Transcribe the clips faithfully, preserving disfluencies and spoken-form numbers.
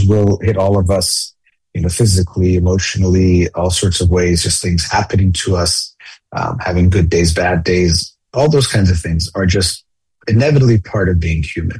will hit all of us, you know, physically, emotionally, all sorts of ways, just things happening to us, um, having good days, bad days, all those kinds of things are just inevitably part of being human.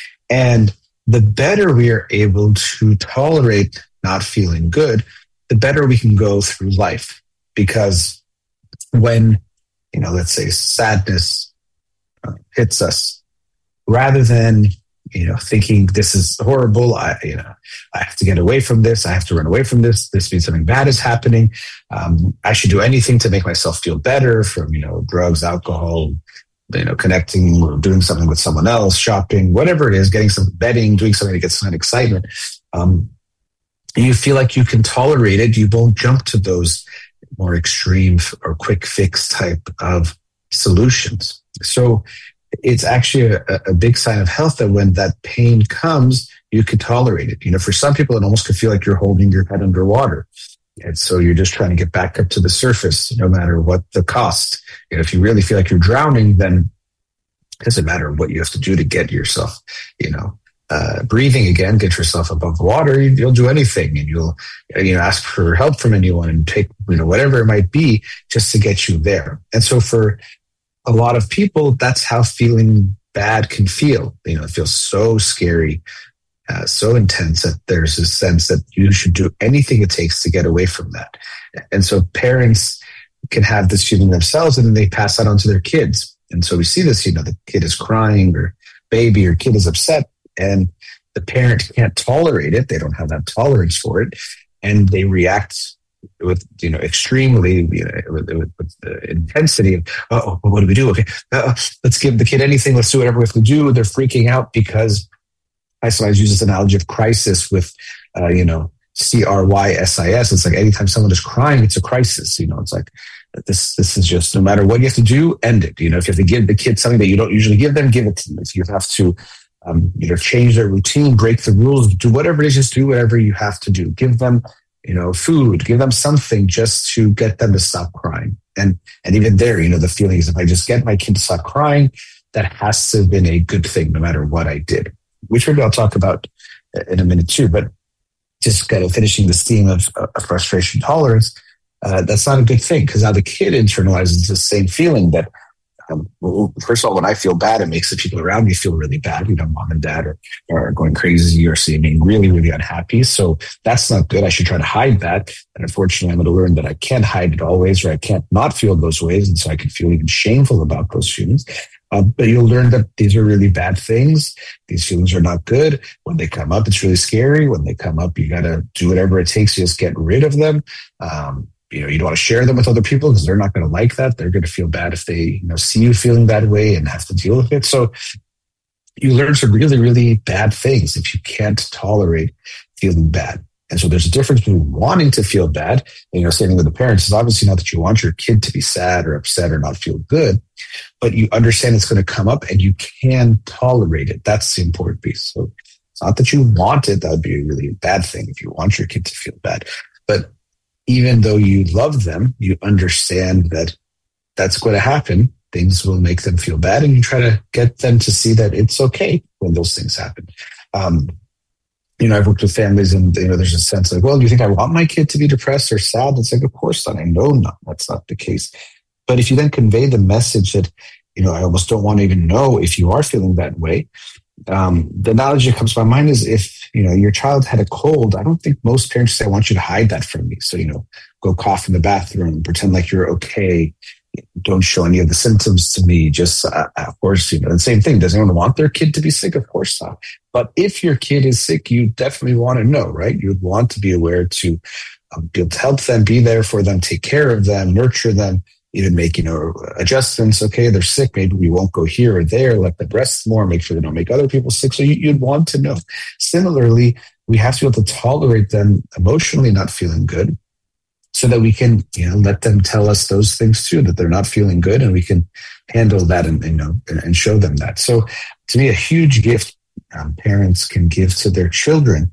And the better we are able to tolerate not feeling good, the better we can go through life. Because when, you know, let's say sadness uh, hits us, rather than, you know, thinking this is horrible, I, you know, I have to get away from this, I have to run away from this, this means something bad is happening, um, I should do anything to make myself feel better, from, you know, drugs, alcohol, you know, connecting or doing something with someone else, shopping, whatever it is, getting some betting, doing something to get some excitement. Um, you feel like you can tolerate it. You won't jump to those more extreme or quick fix type of solutions. So it's actually a, a big sign of health that when that pain comes, you can tolerate it. You know, for some people, it almost could feel like you're holding your head underwater. And so you're just trying to get back up to the surface, no matter what the cost. You know, if you really feel like you're drowning, then it doesn't matter what you have to do to get yourself, you know, uh, breathing again, get yourself above water. You'll do anything, and you'll, you know, ask for help from anyone and take, you know, whatever it might be just to get you there. And so for a lot of people, that's how feeling bad can feel. You know, it feels so scary. Uh, so intense that there's a sense that you should do anything it takes to get away from that. And so parents can have this feeling themselves, and then they pass that on to their kids. And so we see this, you know, the kid is crying, or baby or kid is upset, and the parent can't tolerate it. They don't have that tolerance for it. And they react with, you know, extremely, you know, with, with, with the intensity of, oh, what do we do? Okay, uh, let's give the kid anything. Let's do whatever we have to do. They're freaking out because I sometimes use this analogy of crisis with, uh, you know, C R Y S I S. It's like anytime someone is crying, it's a crisis. You know, it's like this, this is just, no matter what you have to do, end it. You know, if you have to give the kid something that you don't usually give them, give it to them. If you have to, um, you know, change their routine, break the rules, do whatever it is, just do whatever you have to do. Give them, you know, food, give them something just to get them to stop crying. And, and even there, you know, the feeling is, if I just get my kid to stop crying, that has to have been a good thing, no matter what I did. Which maybe I'll talk about in a minute too, but just kind of finishing this theme of, of frustration tolerance, uh, that's not a good thing, because now the kid internalizes the same feeling that, um, well, first of all, when I feel bad, it makes the people around me feel really bad. You know, mom and dad are, are going crazy or seeming really, really unhappy. So that's not good. I should try to hide that. And unfortunately, I'm going to learn that I can't hide it always, or I can't not feel those ways. And so I can feel even shameful about those feelings. Um, but you'll learn that these are really bad things. These feelings are not good. When they come up, it's really scary. When they come up, you got to do whatever it takes to just get rid of them. Um, you know, you don't want to share them with other people, because they're not going to like that. They're going to feel bad if they, you know, see you feeling that way and have to deal with it. So you learn some really, really bad things if you can't tolerate feeling bad. And so there's a difference between wanting to feel bad, and, you know, standing with the parents is obviously not that you want your kid to be sad or upset or not feel good, but you understand it's going to come up and you can tolerate it. That's the important piece. So it's not that you want it. That would be a really bad thing if you want your kid to feel bad. But even though you love them, you understand that that's going to happen. Things will make them feel bad, and you try to get them to see that it's okay when those things happen. Um, You know, I've worked with families, and, you know, there's a sense like, well, do you think I want my kid to be depressed or sad? It's like, of course not. I know not. That's not the case. But if you then convey the message that, you know, I almost don't want to even know if you are feeling that way. Um, the analogy that comes to my mind is, if, you know, your child had a cold, I don't think most parents say, I want you to hide that from me. So, you know, go cough in the bathroom, pretend like you're okay. Don't show any of the symptoms to me. Just, uh, of course, you know, the same thing. Does anyone want their kid to be sick? Of course not. But if your kid is sick, you definitely want to know, right? You'd want to be aware to um, be able to help them, be there for them, take care of them, nurture them, even make, you know, adjustments. Okay, they're sick. Maybe we won't go here or there. Let them rest more. Make sure they don't make other people sick. So you, you'd want to know. Similarly, we have to be able to tolerate them emotionally not feeling good, so that we can, you know, let them tell us those things too, that they're not feeling good, and we can handle that and, you know, and, and show them that. So to me, a huge gift um, parents can give to their children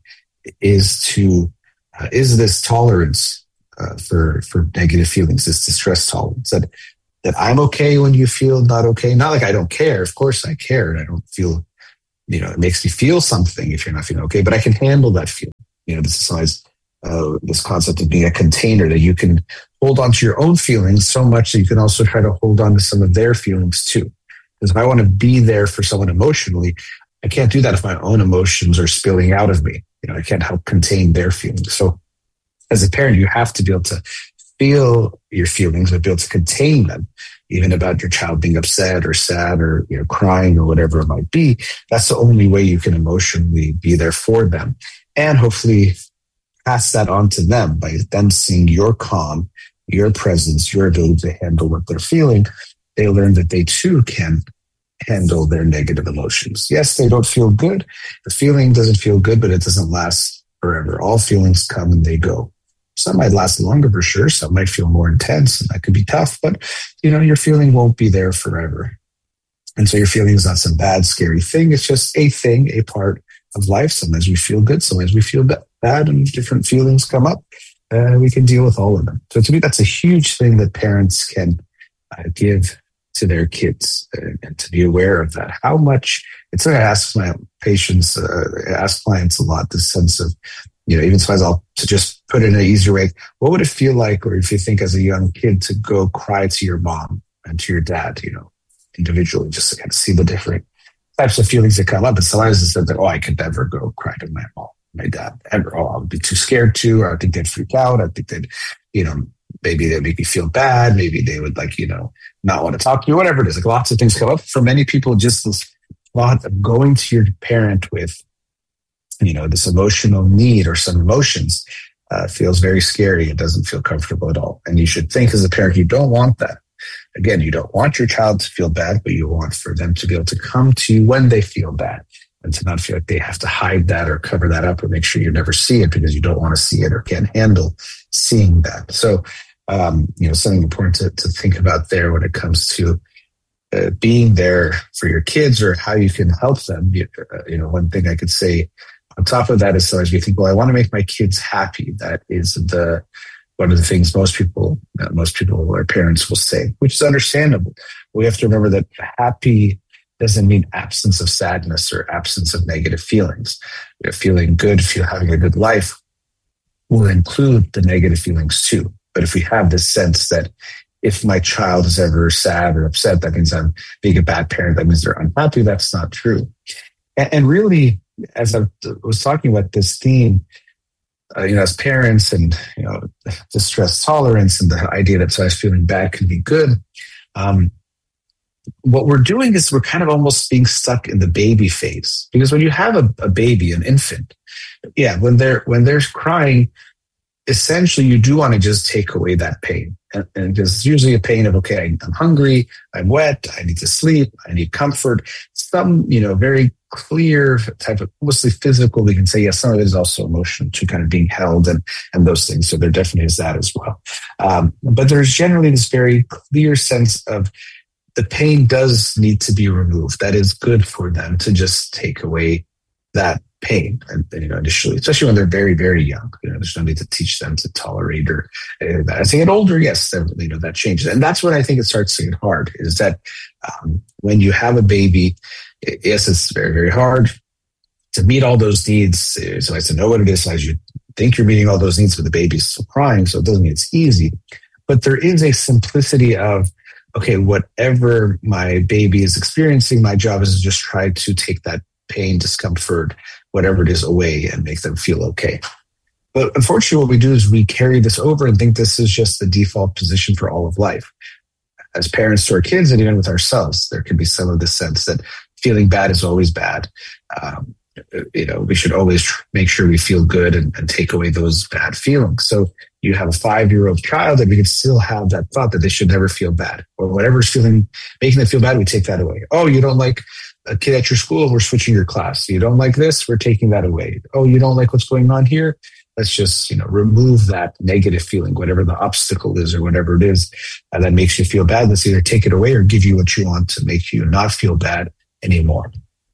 is to, uh, is this tolerance uh, for, for negative feelings, this distress tolerance, that, that I'm okay when you feel not okay. Not like I don't care. Of course I care, and I don't feel you know, it makes me feel something if you're not feeling okay, but I can handle that feeling. You know, this is always uh, this concept of being a container, that you can hold on to your own feelings so much that you can also try to hold on to some of their feelings too. Because if I want to be there for someone emotionally, I can't do that if my own emotions are spilling out of me. You know, I can't help contain their feelings. So as a parent, you have to be able to feel your feelings, but be able to contain them, even about your child being upset or sad or, you know, crying or whatever it might be. That's the only way you can emotionally be there for them. And hopefully pass that on to them by them seeing your calm, your presence, your ability to handle what they're feeling. They learn that they too can handle their negative emotions. Yes, they don't feel good. The feeling doesn't feel good, but it doesn't last forever. All feelings come and they go. Some might last longer for sure. Some might feel more intense, and that could be tough, but you know, your feeling won't be there forever. And so your feeling is not some bad, scary thing. It's just a thing, a part of life. Sometimes we feel good, sometimes we feel bad, and different feelings come up. Uh, we can deal with all of them. So to me, that's a huge thing that parents can uh, give to their kids, uh, and to be aware of that. How much, it's something I ask my patients, uh, I ask clients a lot, this sense of, you know, even sometimes I'll, to just put it in an easier way, what would it feel like, or if you think as a young kid, to go cry to your mom and to your dad, you know, individually, just to kind of see the different types of feelings that come up. And sometimes it's that, oh, I could never go cry to my mom, my dad, ever. Oh, I would be too scared to, or I think they'd freak out. I think they'd, you know, maybe they'd make me feel bad. Maybe they would, like, you know, not want to talk to you, whatever it is. Like, lots of things come up. For many people, just this thought of going to your parent with, you know, this emotional need or some emotions uh, feels very scary. It doesn't feel comfortable at all. And you should think as a parent, you don't want that. Again, you don't want your child to feel bad, but you want for them to be able to come to you when they feel bad, and to not feel like they have to hide that or cover that up or make sure you never see it because you don't want to see it or can't handle seeing that. So, um, you know, something important to, to think about there when it comes to uh, being there for your kids or how you can help them. You, uh, you know, one thing I could say on top of that is, so as you think, well, I want to make my kids happy. That is the one of the things most people, uh, most people or parents will say, which is understandable. We have to remember that happy doesn't mean absence of sadness or absence of negative feelings. You know, feeling good, feel having a good life will include the negative feelings too. But if we have this sense that if my child is ever sad or upset, that means I'm being a bad parent, that means they're unhappy, that's not true. And, and really, as I was talking about this theme, uh, you know, as parents and, you know, the stress tolerance and the idea that sometimes feeling bad can be good, um, what we're doing is we're kind of almost being stuck in the baby phase. Because when you have a, a baby, an infant, yeah, when they're when they're crying, essentially you do want to just take away that pain. And, and there's usually a pain of, okay, I'm hungry, I'm wet, I need to sleep, I need comfort. Some, you know, very clear type of, mostly physical, we can say, yes, some of it is also emotional to kind of being held and, and those things. So there definitely is that as well. Um, but there's generally this very clear sense of the pain does need to be removed. That is good for them to just take away that pain, and, and you know, initially, especially when they're very, very young. You know, there's no need to teach them to tolerate or anything like that. As they get older, yes, you know, that changes, and that's when I think it starts to get hard. Is that um, when you have a baby, yes, it's very, very hard to meet all those needs. So I said, know what it is, as you think you're meeting all those needs, but the baby's still crying, so it doesn't mean it's easy. But there is a simplicity of, okay, whatever my baby is experiencing, my job is to just try to take that pain, discomfort, whatever it is, away and make them feel okay. But unfortunately, what we do is we carry this over and think this is just the default position for all of life. As parents to our kids, and even with ourselves, there can be some of the sense that feeling bad is always bad. Um, you know, we should always make sure we feel good and, and take away those bad feelings. So you have a five-year-old child, and we can still have that thought that they should never feel bad, or whatever's feeling, making them feel bad, we take that away. Oh, you don't like a kid at your school, we're switching your class. You don't like this, we're taking that away. Oh, you don't like what's going on here? Let's just, you know, remove that negative feeling, whatever the obstacle is or whatever it is, and that makes you feel bad. Let's either take it away or give you what you want to make you not feel bad anymore.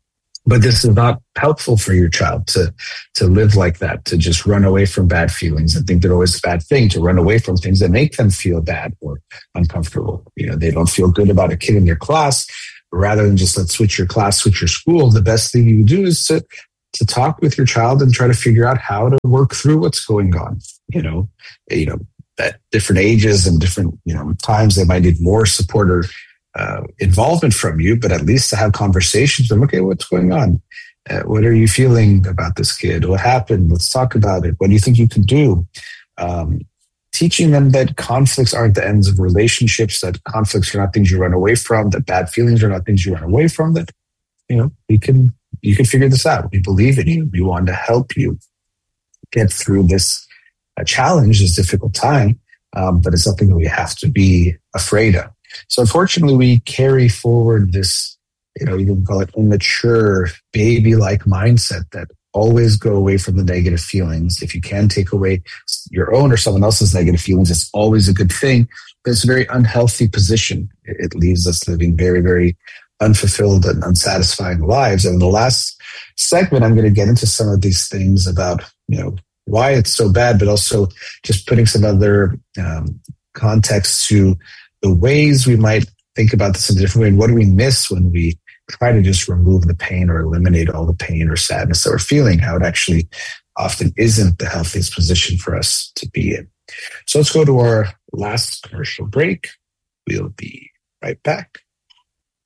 But this is not helpful for your child to, to live like that, to just run away from bad feelings and think they're always a bad thing, to run away from things that make them feel bad or uncomfortable. You know, they don't feel good about a kid in their class. rather than just let's switch your class, switch your school, the best thing you do is to to talk with your child and try to figure out how to work through what's going on. You know, you know, at different ages and different, you know, times they might need more support or uh, involvement from you, but at least to have conversations with them. Okay, what's going on? Uh, what are you feeling about this kid? What happened? Let's talk about it. What do you think you can do? Um, teaching them that conflicts aren't the ends of relationships, that conflicts are not things you run away from, that bad feelings are not things you run away from, that, you know, we can, you can figure this out. We believe in you. We want to help you get through this uh, challenge, this difficult time, um, but it's something that we have to be afraid of. So unfortunately, we carry forward this, you know, you can call it immature, baby-like mindset that always go away from the negative feelings. If you can take away your own or someone else's negative feelings, it's always a good thing. But it's a very unhealthy position. It leaves us living very, very unfulfilled and unsatisfying lives. And in the last segment, I'm going to get into some of these things about, you know, why it's so bad, but also just putting some other um, context to the ways we might think about this in a different way. And what do we miss when we try to just remove the pain or eliminate all the pain or sadness that we're feeling, how it actually often isn't the healthiest position for us to be in. So let's go to our last commercial break. We'll be right back.